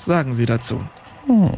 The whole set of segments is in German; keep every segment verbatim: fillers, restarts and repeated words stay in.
sagen Sie dazu? Hm.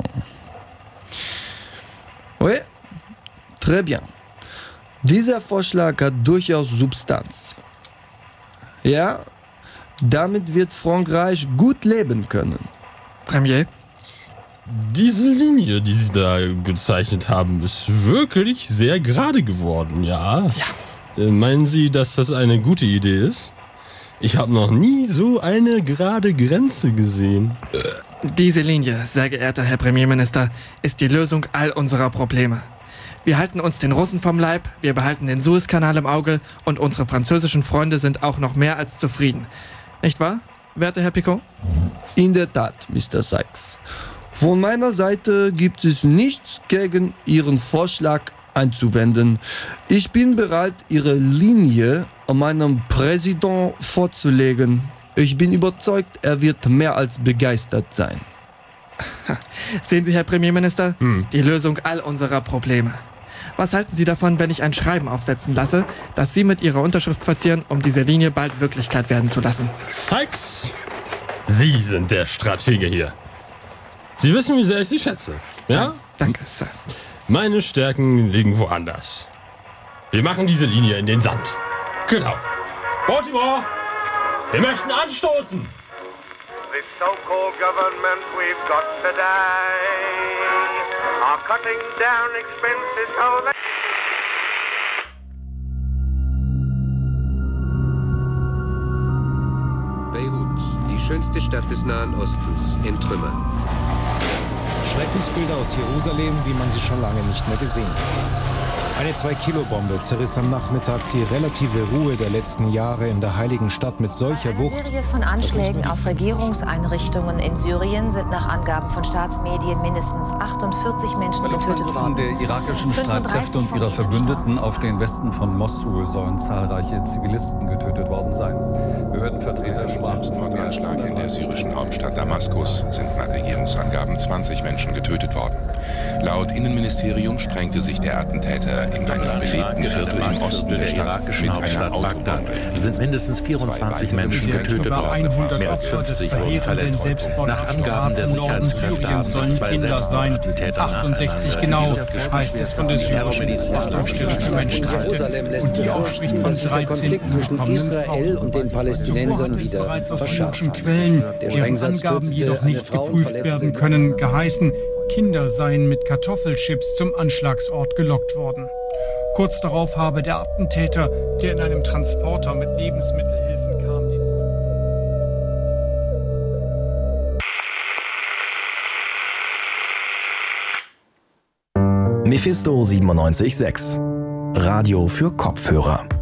Oui, très bien. Dieser Vorschlag hat durchaus Substanz. Ja, damit wird Frankreich gut leben können. Premier? Diese Linie, die Sie da gezeichnet haben, ist wirklich sehr gerade geworden, ja? Ja. Äh, meinen Sie, dass das eine gute Idee ist? Ich habe noch nie so eine gerade Grenze gesehen. Diese Linie, sehr geehrter Herr Premierminister, ist die Lösung all unserer Probleme. Wir halten uns den Russen vom Leib, wir behalten den Suezkanal im Auge und unsere französischen Freunde sind auch noch mehr als zufrieden. Nicht wahr, werter Herr Picot? In der Tat, Mister Sykes. Von meiner Seite gibt es nichts gegen Ihren Vorschlag einzuwenden. Ich bin bereit, Ihre Linie an meinem Präsident vorzulegen. Ich bin überzeugt, er wird mehr als begeistert sein. Sehen Sie, Herr Premierminister, Hm. die Lösung all unserer Probleme. Was halten Sie davon, wenn ich ein Schreiben aufsetzen lasse, das Sie mit Ihrer Unterschrift verzieren, um diese Linie bald Wirklichkeit werden zu lassen? Sykes, Sie sind der Stratege hier. Sie wissen, wie sehr ich Sie schätze, ja? Danke, Sir. Meine Stärken liegen woanders. Wir machen diese Linie in den Sand. Genau. Baltimore, wir möchten anstoßen. The so-called government we've got today are cutting down expenses so that... Beirut, die schönste Stadt des Nahen Ostens, in Trümmern. Schreckensbilder aus Jerusalem, wie man sie schon lange nicht mehr gesehen hat. Eine zwei Kilo Bombe zerriss am Nachmittag die relative Ruhe der letzten Jahre in der heiligen Stadt mit solcher Wucht. Eine Serie von Anschlägen auf Regierungseinrichtungen in Syrien sind nach Angaben von Staatsmedien mindestens achtundvierzig Menschen getötet worden. Der irakischen Streitkräfte und ihrer Verbündeten auf den Westen von Mosul sollen zahlreiche Zivilisten getötet worden sein. Behördenvertreter sprachen von dem Anschlag in der syrischen Hauptstadt Damaskus sind nach Regierungsangaben zwanzig Menschen getötet worden. Laut Innenministerium sprengte sich der Attentäter in einem belebten Viertel im Osten der irakischen Hauptstadt Bagdad sind mindestens vierundzwanzig Menschen getötet worden. Mehr als fünfzig wurden verletzt. Nach Angaben der Sicherheitskräfte haben sich zwei Selbstmord die Täter achtundsechzig genau, heißt es von der syrischen Ausstellung für Menschenrechte. Jerusalem lässt befürchten, dass sich der Konflikt zwischen Israel und den Palästinensern wieder verschärft. Quellen, Der deren Sprengsatz Angaben tötete jedoch eine nicht Frau und geprüft verletzte werden können, geheißen, Kinder seien mit Kartoffelchips zum Anschlagsort gelockt worden. Kurz darauf habe der Attentäter, der in einem Transporter mit Lebensmittelhilfen kam, Mephisto siebenundneunzig Komma sechs. Radio für Kopfhörer.